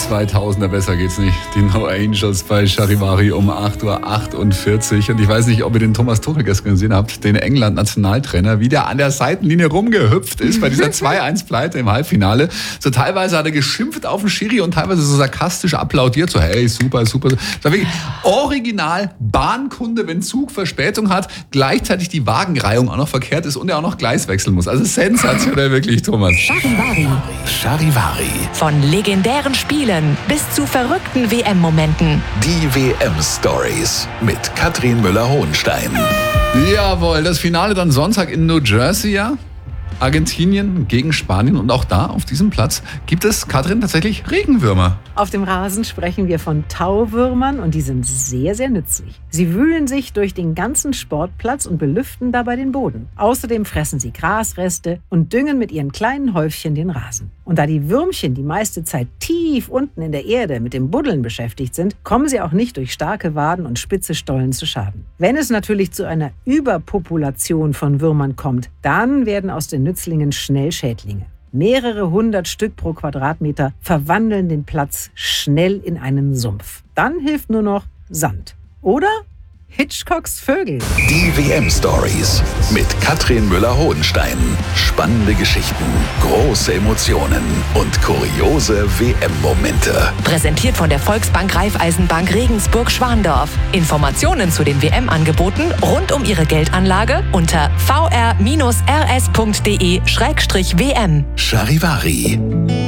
2000er, besser geht's nicht. Die No Angels bei Charivari um 8:48 Uhr. Und ich weiß nicht, ob ihr den Thomas Tuchel gestern gesehen habt, den England-Nationaltrainer, wie der an der Seitenlinie rumgehüpft ist bei dieser 2-1-Pleite im Halbfinale. So teilweise hat er geschimpft auf den Schiri und teilweise so sarkastisch applaudiert. So, hey, super, super. Das war wirklich original Bahnkunde, wenn Zug Verspätung hat, gleichzeitig die Wagenreihung auch noch verkehrt ist und er auch noch Gleis wechseln muss. Also sensationell wirklich, Thomas. Charivari. Von legendären Spielen bis zu verrückten WM-Momenten. Die WM-Stories mit Katrin Müller-Hohenstein. Jawohl, das Finale dann Sonntag in New Jersey, ja? Argentinien gegen Spanien und auch da auf diesem Platz gibt es, Katrin, tatsächlich Regenwürmer. Auf dem Rasen sprechen wir von Tauwürmern und die sind sehr, sehr nützlich. Sie wühlen sich durch den ganzen Sportplatz und belüften dabei den Boden. Außerdem fressen sie Grasreste und düngen mit ihren kleinen Häufchen den Rasen. Und da die Würmchen die meiste Zeit tief unten in der Erde mit dem Buddeln beschäftigt sind, kommen sie auch nicht durch starke Waden und spitze Stollen zu Schaden. Wenn es natürlich zu einer Überpopulation von Würmern kommt, dann werden aus den Nützlingen schnell Schädlinge. Mehrere 100 Stück pro Quadratmeter verwandeln den Platz schnell in einen Sumpf. Dann hilft nur noch Sand. Oder Hitchcocks Vögel. Die WM-Stories mit Katrin Müller-Hohenstein. Spannende Geschichten, große Emotionen und kuriose WM-Momente. Präsentiert von der Volksbank Raiffeisenbank Regensburg-Schwandorf. Informationen zu den WM-Angeboten rund um Ihre Geldanlage unter vr-rs.de/WM. Charivari.